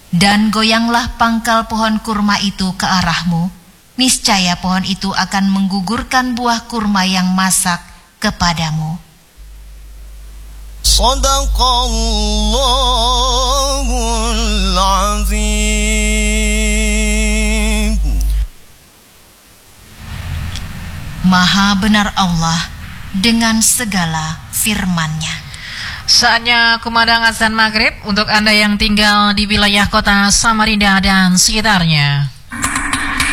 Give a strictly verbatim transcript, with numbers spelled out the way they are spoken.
Dan goyanglah pangkal pohon kurma itu ke arahmu, niscaya pohon itu akan menggugurkan buah kurma yang masak kepadamu. Shadaqallahul azim. Maha benar Allah dengan segala firman-Nya. Saatnya kumandang azan maghrib untuk Anda yang tinggal di wilayah kota Samarinda dan sekitarnya.